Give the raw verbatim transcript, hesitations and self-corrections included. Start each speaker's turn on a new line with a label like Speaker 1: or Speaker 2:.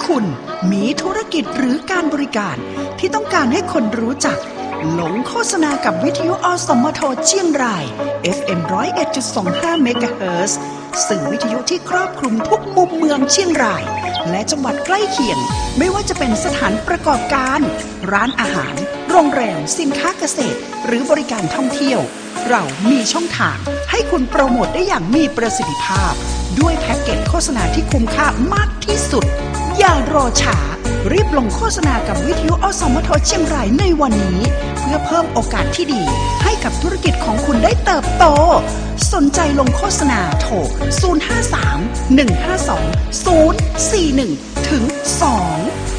Speaker 1: คุณมีธุรกิจหรือการบริการที่ต้องการให้คนรู้จักหลงโฆษณากับวิทยุอสมทเชียงราย เอฟ เอ็ม หนึ่งศูนย์เอ็ดจุดสองห้า เมกะเฮิรตซ์สื่อวิทยุที่ครอบคลุมทุกมุมเมืองเชียงรายและจังหวัดใกล้เคียงไม่ว่าจะเป็นสถานประกอบการร้านอาหารโรงแรมสินค้าเกษตรหรือบริการท่องเที่ยวเรามีช่องทางให้คุณโปรโมทได้อย่างมีประสิทธิภาพด้วยแพ็กเกจโฆษณาที่คุ้มค่ามากที่สุดอย่ารอช้ารีบลงโฆษณากับวิทยุอสมทเชียงรายในวันนี้เพื่อเพิ่มโอกาสที่ดีให้กับธุรกิจของคุณได้เติบโตสนใจลงโฆษณาโทรศูนย์ ห้า สาม หนึ่ง ห้า สอง ศูนย์ สี่ หนึ่ง ถึง สอง